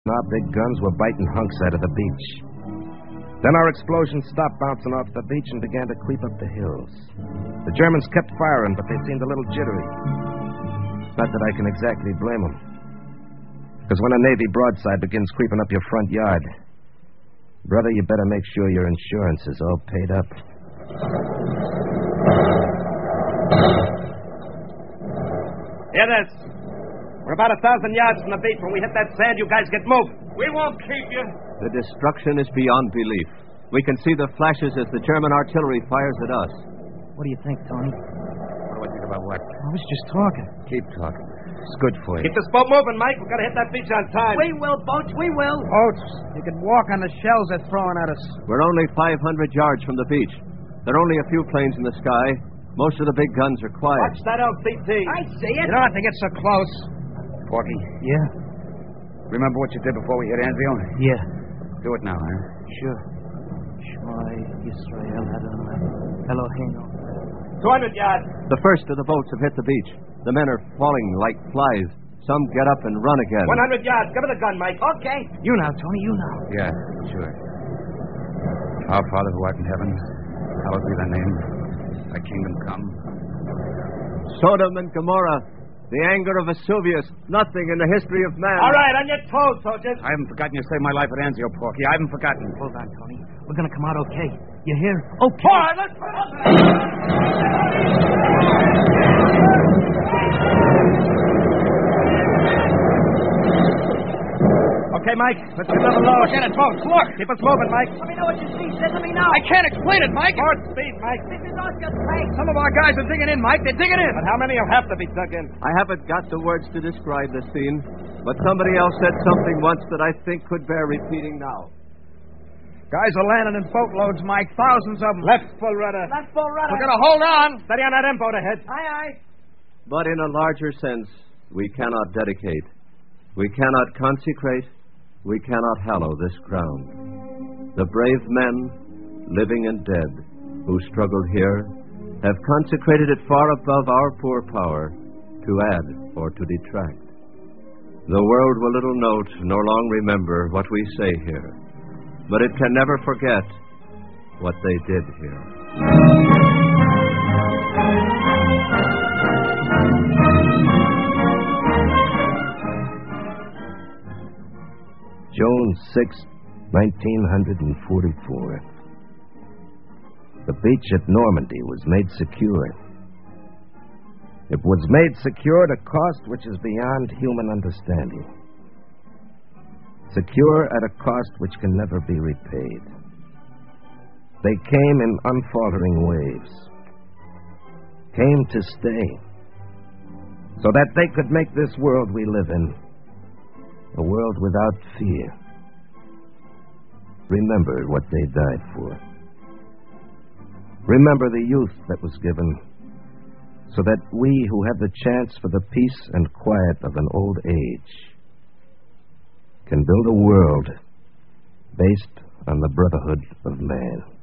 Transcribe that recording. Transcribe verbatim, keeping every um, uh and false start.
Our big guns were biting hunks out of the beach. Then our explosions stopped bouncing off the beach and began to creep up the hills. The Germans kept firing, but they seemed a little jittery. Not that I can exactly blame them. Because when a Navy broadside begins creeping up your front yard, brother, you better make sure your insurance is all paid up. Hear this. We're about a thousand yards from the beach. When we hit that sand, you guys get moved. We won't keep you. The destruction is beyond belief. We can see the flashes as the German artillery fires at us. What do you think, Tony? What do I think about what? I was just talking. Keep talking. It's good for you. Keep this boat moving, Mike. We've got to hit that beach on time. We will, Boats. We will. Boats, you can walk on the shells they're throwing at us. We're only five hundred yards from the beach. There are only a few planes in the sky. Most of the big guns are quiet. Watch that L C T. I see it. You don't have to get so close. Porky, Yeah? remember what you did before we hit Anzio? Yeah. Do it now, huh? Sure. Shema Yisrael Adonai Eloheinu. two hundred yards. The first of the boats have hit the beach. The men are falling like flies. Some get up and run again. one hundred yards. Give me the gun, Mike. Okay. You now, Tony. You now. Yeah, sure. Our Father who art in heaven, hallowed be thy name. Thy kingdom come. Sodom and Gomorrah. The anger of Vesuvius. Nothing in the history of man. All right, on your toes, soldiers. I haven't forgotten you saved my life at Anzio, Porky. I haven't forgotten. Hold on, Tony. We're going to come out okay. You hear? Okay. All right, let's put it up. Okay, Mike. Let's get another load. Look at it, folks. Look. Keep us moving, Mike. Let me know what you see. Say to me now. I can't explain it, Mike. More speed, Mike. This is Oscar Craig. Some of our guys are digging in, Mike. They're digging in. But how many will have to be dug in? I haven't got the words to describe the scene, but somebody else said something once that I think could bear repeating now. Guys are landing in boatloads, Mike. Thousands of them. Left full rudder. Left full rudder. We're going to hold on. Steady on that M boat ahead. Aye, aye. But in a larger sense, we cannot dedicate, we cannot consecrate, we cannot hallow this ground. The brave men, living and dead, who struggled here, have consecrated it far above our poor power to add or to detract. The world will little note nor long remember what we say here, but it can never forget what they did here. June sixth, nineteen forty-four. The beach at Normandy was made secure. It was made secure at a cost which is beyond human understanding. Secure at a cost which can never be repaid. They came in unfaltering waves. Came to stay. So that they could make this world we live in a world without fear. Remember what they died for. Remember the youth that was given, so that we who have the chance for the peace and quiet of an old age can build a world based on the brotherhood of man.